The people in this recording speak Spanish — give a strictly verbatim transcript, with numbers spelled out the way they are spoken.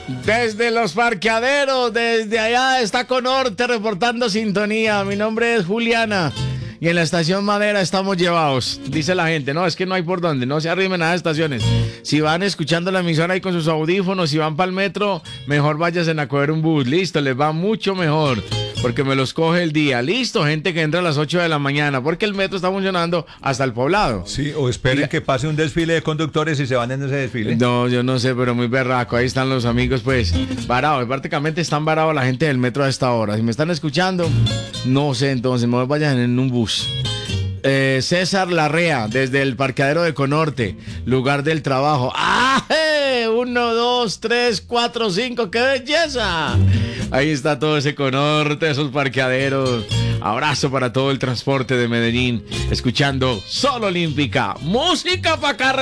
Desde los parqueaderos, desde allá está Conorte reportando sintonía. Mi nombre es Juliana y en la estación Madera estamos llevados. Dice la gente, no, es que no hay por dónde, no se arrimen a las estaciones. Si van escuchando la emisora ahí con sus audífonos, si van para el metro, mejor váyanse a coger un bus. Listo, les va mucho mejor, porque me los coge el día. Listo, gente que entra a las ocho de la mañana, porque el metro está funcionando hasta el Poblado. Sí, o esperen la... que pase un desfile de conductores y se van en ese desfile. No, yo no sé, pero muy berraco. Ahí están los amigos, pues, varados. Prácticamente están varados la gente del metro a esta hora. Si me están escuchando, no sé, entonces, me vayan en un bus. Eh, César Larrea, desde el parqueadero de Conorte, lugar del trabajo. ¡Ah! ¡Eh! Uno, dos, tres, cuatro, cinco, ¡qué belleza! Ahí está todo ese Conorte, esos parqueaderos. Abrazo para todo el transporte de Medellín, escuchando Sol Olímpica, música para carretera.